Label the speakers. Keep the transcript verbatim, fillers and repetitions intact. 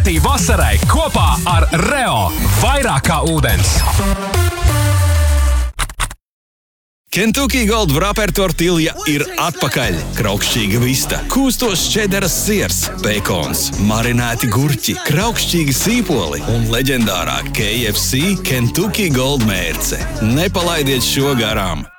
Speaker 1: Vasarai kopā ar Reo. Vairāk kā ūdens.
Speaker 2: Kentucky Gold Wrapper tortilja ir atpakaļ. Kraukšķīga vista, kūstos čederas siers, bekons, marinēti gurķi, kraukšķīgi sīpoli un leģendārā K F C Kentucky Gold mērce. Nepalaidiet šo garām!